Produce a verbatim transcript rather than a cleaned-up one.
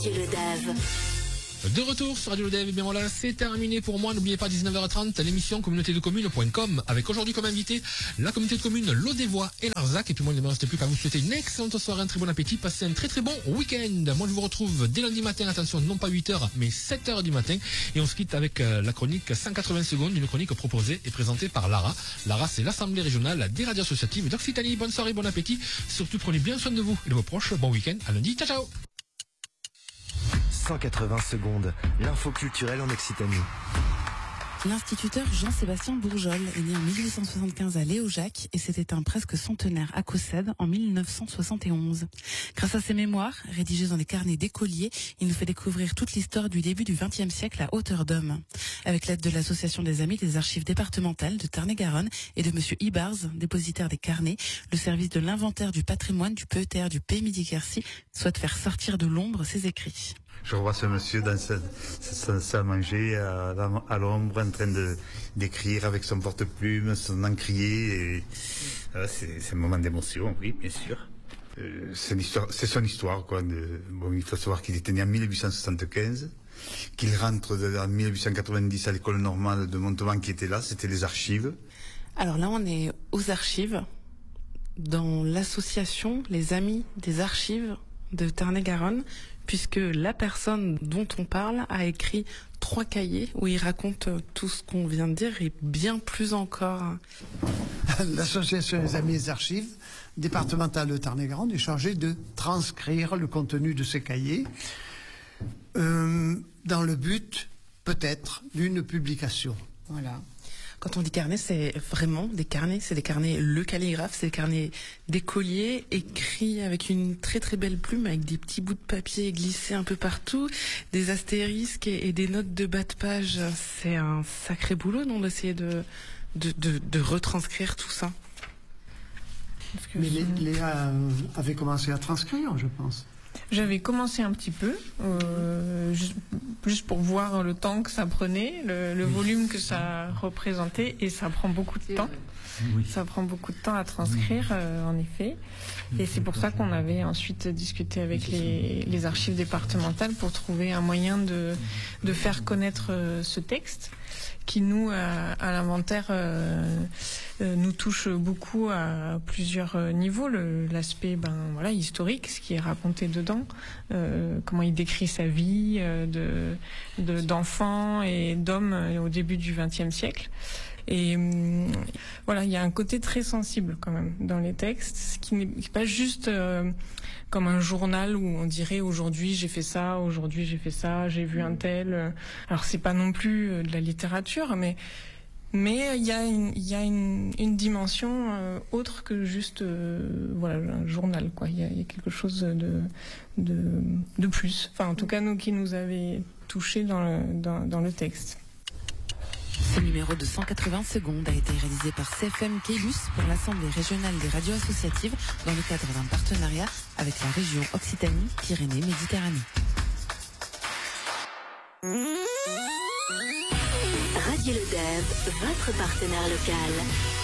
Le Dev. De retour sur Radio Le Dev, et bien voilà, c'est terminé pour moi. N'oubliez pas, dix-neuf heures trente, l'émission communauté de communes point com, avec aujourd'hui comme invité la communauté de communes Lodévois et Larzac. Et puis moi, il ne me reste plus qu'à vous souhaiter une excellente soirée, un très bon appétit, passez un très très bon week-end. Moi, je vous retrouve dès lundi matin, attention, non pas huit heures, mais sept heures du matin. Et on se quitte avec euh, la chronique cent quatre-vingts secondes, une chronique proposée et présentée par Lara. Lara, c'est l'Assemblée régionale des radios associatives d'Occitanie. Bonne soirée, bon appétit. Surtout, prenez bien soin de vous et de vos proches. Bon week-end, à lundi. Ciao, ciao. cent quatre-vingts secondes, l'info culturelle en Occitanie. L'instituteur Jean-Sébastien Bourgeol est né en mille huit cent soixante-quinze à Léojac et s'était un presque centenaire à Cossède en mille neuf cent soixante et onze. Grâce à ses mémoires, rédigées dans les carnets d'écoliers, il nous fait découvrir toute l'histoire du début du vingtième siècle à hauteur d'homme. Avec l'aide de l'association des Amis des Archives départementales de Tarn-et-Garonne et de monsieur Ibars, dépositaire des carnets, le service de l'inventaire du patrimoine du P E T R du Pays Midi-Quercy souhaite faire sortir de l'ombre ses écrits. Je revois ce monsieur dans sa, sa, sa manger à, à l'ombre en train de d'écrire avec son porte-plume, son encrier. Et, euh, c'est, c'est un moment d'émotion, oui, bien sûr. Euh, c'est, l'histoire, c'est son histoire, quoi. De, bon, il faut savoir qu'il était né en mille huit cent soixante-quinze, qu'il rentre de, en mille huit cent quatre-vingt-dix à l'école normale de Montauban qui était là, c'était les archives. Alors là, on est aux archives, dans l'association Les Amis des Archives de Tarn-et-Garonne, puisque la personne dont on parle a écrit trois cahiers où il raconte tout ce qu'on vient de dire et bien plus encore. L'association des Amis des Archives départementale de Tarn-et-Garonne est chargée de transcrire le contenu de ces cahiers euh, dans le but, peut-être, d'une publication. Voilà. Quand on dit carnet, c'est vraiment des carnets, c'est des carnets le calligraphe, c'est des carnets d'écoliers écrits avec une très très belle plume, avec des petits bouts de papier glissés un peu partout, des astérisques et, et des notes de bas de page. C'est un sacré boulot, non, d'essayer de, de, de, de retranscrire tout ça. Mais Léa avait commencé à transcrire, je pense. J'avais commencé un petit peu, euh, juste, juste pour voir le temps que ça prenait, le, le volume que ça représentait, et ça prend beaucoup de temps. Oui. Ça prend beaucoup de temps à transcrire, euh, en effet. Et c'est pour ça qu'on avait ensuite discuté avec les, les archives départementales pour trouver un moyen de, de faire connaître euh, ce texte qui, nous, à, à l'inventaire, euh, euh, nous touche beaucoup à plusieurs niveaux. Le, l'aspect ben, voilà, historique, ce qui est raconté dedans, euh, comment il décrit sa vie euh, de, de, d'enfant et d'homme au début du vingtième siècle. Et euh, voilà, il y a un côté très sensible quand même dans les textes, ce qui n'est pas juste euh, comme un journal où on dirait aujourd'hui j'ai fait ça, aujourd'hui j'ai fait ça, j'ai vu un tel. Alors c'est pas non plus de la littérature, mais mais il y a une il y a une, une dimension euh, autre que juste euh, voilà un journal, quoi. Il y a, il y a quelque chose de de de plus. Enfin en tout cas nous qui nous avait touché dans le dans, dans le texte. Ce numéro de cent quatre-vingts secondes a été réalisé par C F M Caylus pour l'Assemblée régionale des radios associatives dans le cadre d'un partenariat avec la région Occitanie-Pyrénées-Méditerranée. Radio Le Dev, votre partenaire local.